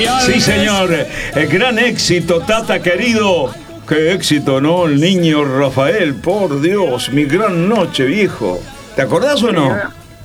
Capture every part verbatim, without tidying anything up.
Sí, señor. El gran éxito, Tata querido. Qué éxito, ¿no? El niño Rafael, por Dios, mi gran noche, viejo. ¿Te acordás o no?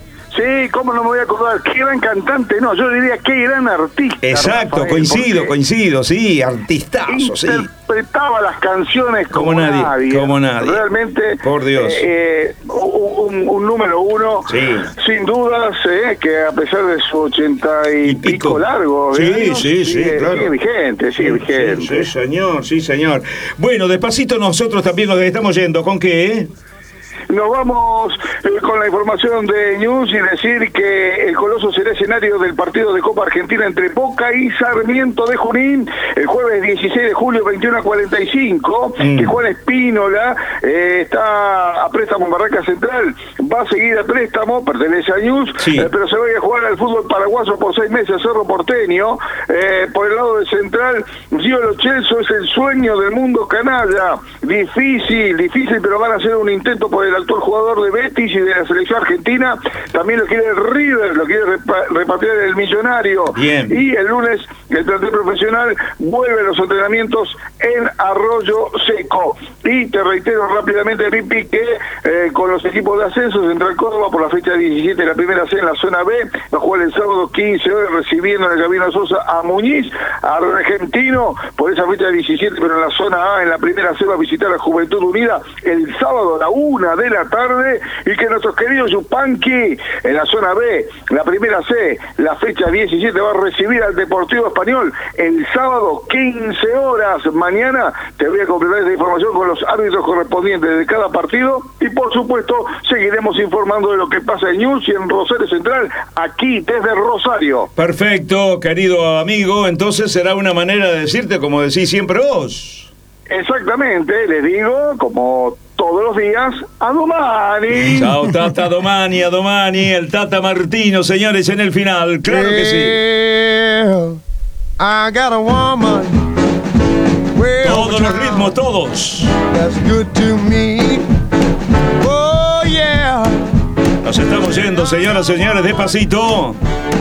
Sí, ¿cómo no me voy a acordar? Qué gran cantante, no, yo diría qué gran artista. Exacto, Rafael, coincido, coincido, sí, artistazo, sí. Interpretaba las canciones como, como nadie, nadie. Como nadie. Realmente, por Dios. Eh, un, un número uno, sí. Sin dudas, eh, que a pesar de su ochenta y, y pico, pico largo, sí, años, sí, sí, sigue, claro. sigue vigente, sigue sí, vigente. Sí, sí, señor, sí, señor. Bueno, despacito nosotros también nos estamos yendo. ¿Con qué, eh? Nos vamos eh, con la información de News y decir que el Coloso será escenario del partido de Copa Argentina entre Boca y Sarmiento de Junín el jueves dieciséis de julio, veintiuno a cuarenta y cinco, mm. que Juan Espínola eh, está a préstamo en Barraca Central, va a seguir a préstamo, pertenece a News, sí. eh, pero se va a jugar al fútbol paraguayo por seis meses, Cerro Porteño. Eh, por el lado de Central, Gio Lo Celso es el sueño del mundo canalla, difícil, difícil, pero van a hacer un intento por el actual jugador de Betis y de la selección argentina. También lo quiere River, lo quiere repa- repatriar el Millonario. Bien. Y el lunes el plantel profesional vuelve a los entrenamientos en Arroyo Seco. Y te reitero rápidamente, Pipi, que eh, con los equipos de ascenso, Central Córdoba por la fecha diecisiete de la primera C en la zona B, va a jugar el sábado quince horas recibiendo en el Gabino Sosa a Muñiz, a Argentino por esa fecha diecisiete, pero en la zona A, en la primera C, va a visitar a Juventud Unida el sábado a la una de la tarde, y que nuestros queridos Yupanqui en la zona B, la primera C, la fecha diecisiete, va a recibir al Deportivo Español el sábado quince horas. Mañana te voy a completar esta información con los árbitros correspondientes de cada partido y por supuesto seguiremos informando de lo que pasa en News y en Rosario Central, aquí desde Rosario. Perfecto, querido amigo, entonces será una manera de decirte como decís siempre vos. Exactamente, les digo, como todos los días, a Domani. Chao, Tata Domani, a Domani, el Tata Martino, señores, en el final. Claro que sí. I got a woman. Todos los ritmos, todos. That's good to me. Oh, yeah. Nos estamos yendo, señoras y señores, despacito.